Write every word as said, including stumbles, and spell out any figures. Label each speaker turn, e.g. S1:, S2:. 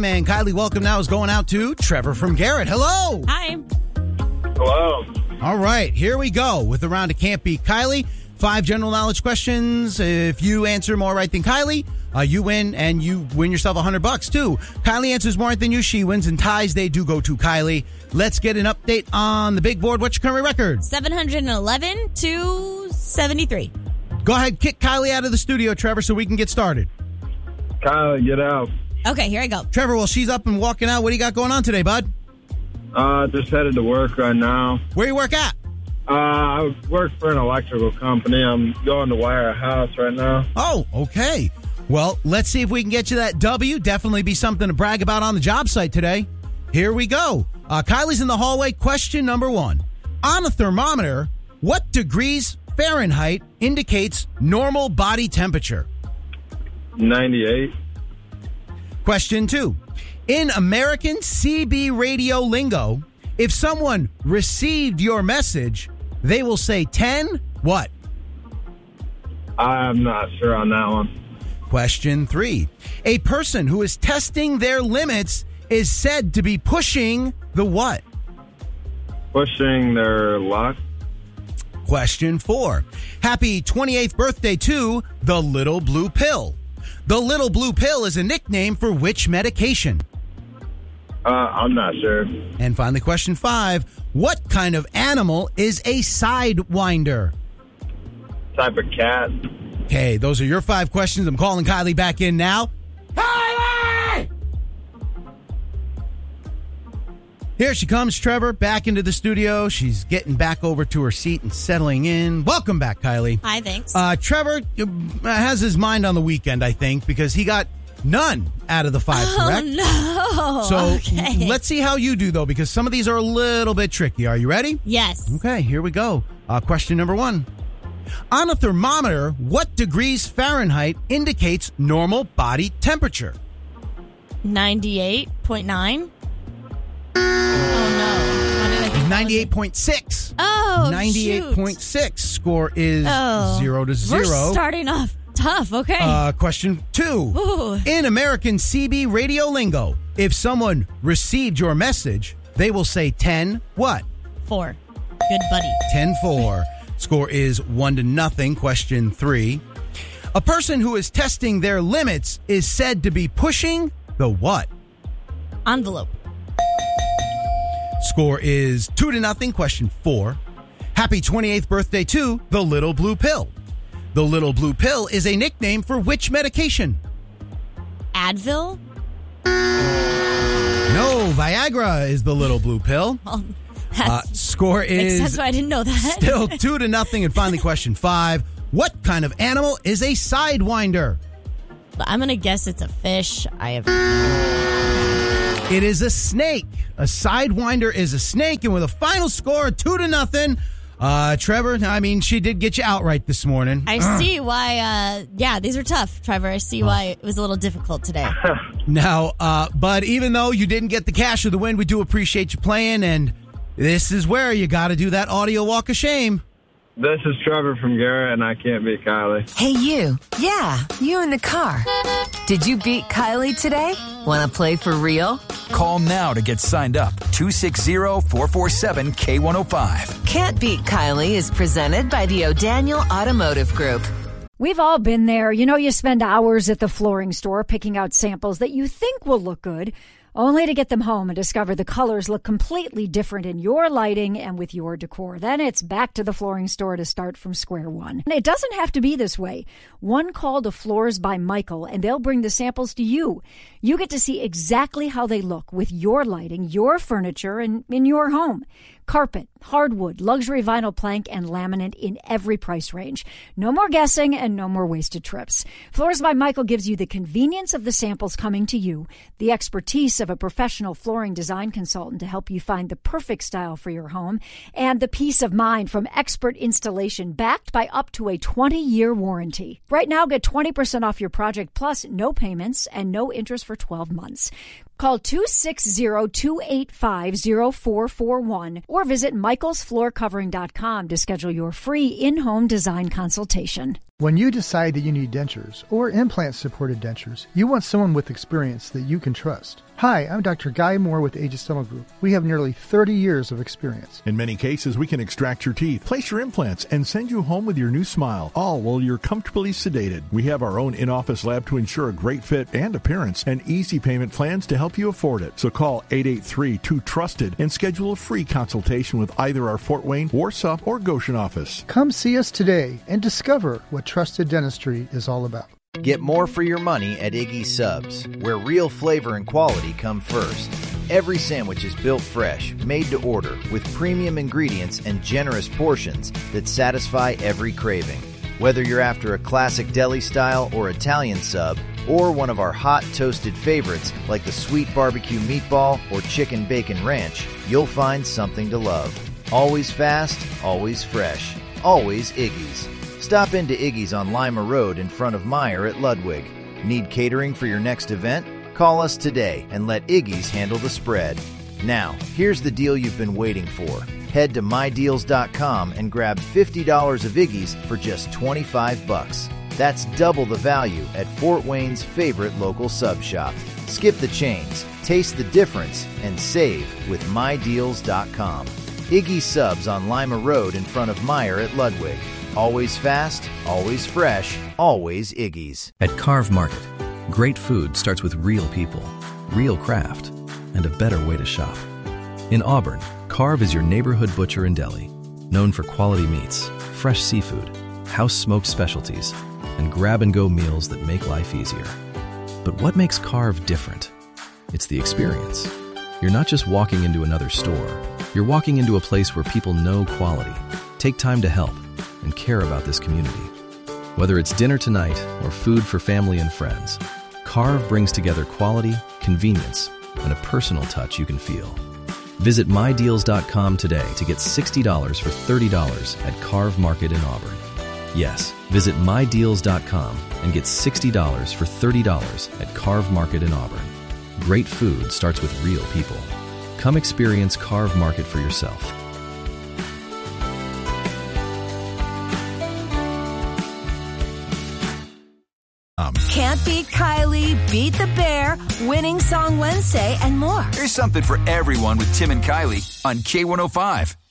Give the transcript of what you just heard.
S1: time. And Kylie, welcome now is going out to Trevor from Garrett. Hello.
S2: Hi.
S3: Hello.
S1: All right, here we go with the round of Can't Beat Kylie. Five general knowledge questions. If you answer more right than Kylie, uh, you win, and you win yourself one hundred bucks too. Kylie answers more right than you, she wins, and ties, they do go to Kylie. Let's get an update on the big board. What's your current record?
S2: seven hundred eleven to seventy-three.
S1: Go ahead, kick Kylie out of the studio, Trevor, so we can get started.
S3: Kylie, get out.
S2: Okay, here I go.
S1: Trevor, while she's up and walking out, what do you got going on today, bud?
S3: Uh, just headed to work right now.
S1: Where you work at?
S3: Uh, I work for an electrical company. I'm going to wire a house right now.
S1: Oh, okay. Well, let's see if we can get you that W. Definitely be something to brag about on the job site today. Here we go. Uh, Kylie's in the hallway. Question number one. On a thermometer, what degrees Fahrenheit indicates normal body temperature?
S3: ninety-eight.
S1: Question two. In American C B radio lingo, if someone received your message, they will say ten what?
S3: I'm not sure on that one.
S1: Question three. A person who is testing their limits is said to be pushing the what?
S3: Pushing their luck.
S1: Question four. Happy twenty-eighth birthday to the Little Blue Pill. The Little Blue Pill is a nickname for which medication?
S3: Uh, I'm not sure.
S1: And finally, question five. What kind of animal is a sidewinder?
S3: Type of cat.
S1: Okay, those are your five questions. I'm calling Kylie back in now. Kylie! Here she comes, Trevor, back into the studio. She's getting back over to her seat and settling in. Welcome back, Kylie.
S2: Hi, thanks.
S1: Uh, Trevor uh, has his mind on the weekend, I think, because he got none out of the five,
S2: oh,
S1: correct?
S2: no.
S1: So
S2: okay.
S1: let's see how you do, though, because some of these are a little bit tricky. Are you ready?
S2: Yes.
S1: Okay, here we go. Uh, question number one. On a thermometer, what degrees Fahrenheit indicates normal body temperature?
S2: ninety-eight point nine. Oh, no. How did I think
S1: ninety-eight point six.
S2: Oh,
S1: ninety-eight point six. Score is
S2: oh.
S1: zero to zero.
S2: We're starting off tough. Okay.
S1: Uh, question two.
S2: Ooh.
S1: In American C B radio lingo, if someone received your message, they will say ten what?
S2: Four. Good buddy.
S1: ten four. Score is one to nothing. Question three. A person who is testing their limits is said to be pushing the what?
S2: Envelope.
S1: Score is two to nothing. Question four. Happy twenty-eighth birthday to the Little Blue Pill. The Little Blue Pill is a nickname for which medication?
S2: Advil.
S1: No, Viagra is the Little Blue Pill.
S2: Well,
S1: Uh, score
S2: makes
S1: is
S2: sense why I didn't know that.
S1: still two to nothing. And finally, question five. What kind of animal is a sidewinder?
S2: I'm going to guess it's a fish. I have...
S1: It is a snake. A sidewinder is a snake. And with a final score of two to nothing, uh, Trevor, I mean, she did get you outright this morning.
S2: I uh. see why, uh, yeah, these are tough, Trevor. I see why it was a little difficult today.
S1: Now, uh, but even though you didn't get the cash or the win, we do appreciate you playing. And this is where you got to do that audio walk of shame.
S3: This is Trevor from Garrett, and I can't beat Kylie.
S4: Hey, you. Yeah, you in the car. Did you beat Kylie today? Want to play for real?
S5: Call now to get signed up. two six zero, four four seven, K one oh five.
S4: Can't Beat Kylie is presented by the O'Daniel Automotive Group.
S6: We've all been there. You know, you spend hours at the flooring store picking out samples that you think will look good, only to get them home and discover the colors look completely different in your lighting and with your decor. Then it's back to the flooring store to start from square one. And it doesn't have to be this way. One call to Floors by Michael, and they'll bring the samples to you. You get to see exactly how they look with your lighting, your furniture, and in your home. Carpet, hardwood, luxury vinyl plank, and laminate in every price range. No more guessing and no more wasted trips. Floors by Michael gives you the convenience of the samples coming to you, the expertise of a professional flooring design consultant to help you find the perfect style for your home, and the peace of mind from expert installation backed by up to a twenty-year warranty. Right now, get twenty percent off your project plus no payments and no interest for twelve months. Call two six zero, two eight five, zero four four one or visit michaels floor covering dot com to schedule your free in-home design consultation.
S7: When you decide that you need dentures or implant-supported dentures, you want someone with experience that you can trust. Hi, I'm Doctor Guy Moore with Aegis Dental Group. We have nearly thirty years of experience.
S8: In many cases, we can extract your teeth, place your implants, and send you home with your new smile, all while you're comfortably sedated. We have our own in-office lab to ensure a great fit and appearance and easy payment plans to help you afford it. So call eight eight three, two trusted and schedule a free consultation with either our Fort Wayne, Warsaw, or Goshen office.
S7: Come see us today and discover what trusted dentistry is all about.
S9: Get more for your money at Iggy's Subs, where real flavor and quality come first. Every sandwich is built fresh, made to order, with premium ingredients and generous portions that satisfy every craving. Whether you're after a classic deli style or Italian sub, or one of our hot toasted favorites like the sweet barbecue meatball or chicken bacon ranch, you'll find something to love. Always fast, always fresh, always Iggy's. Stop into Iggy's on Lima Road in front of Meyer at Ludwig. Need catering for your next event? Call us today and let Iggy's handle the spread. Now, here's the deal you've been waiting for. Head to my deals dot com and grab fifty dollars of Iggy's for just twenty-five bucks. That's double the value at Fort Wayne's favorite local sub shop. Skip the chains, taste the difference, and save with my deals dot com. Iggy's Subs on Lima Road in front of Meyer at Ludwig. Always fast, always fresh, always Iggy's.
S10: At Carve Market, great food starts with real people, real craft, and a better way to shop. In Auburn, Carve is your neighborhood butcher and deli, known for quality meats, fresh seafood, house-smoked specialties, and grab-and-go meals that make life easier. But what makes Carve different? It's the experience. You're not just walking into another store. You're walking into a place where people know quality, take time to help, and care about this community. Whether it's dinner tonight or food for family and friends, Carve brings together quality, convenience, and a personal touch you can feel. Visit my deals dot com today to get sixty dollars for thirty dollars at Carve Market in Auburn. Yes, visit my deals dot com and get sixty dollars for thirty dollars at Carve Market in Auburn. Great food starts with real people. Come experience Carve Market for yourself.
S4: Can't Beat Kylie, Beat the Bear, Winning Song Wednesday, and more.
S5: There's something for everyone with Tim and Kylie on K one oh five.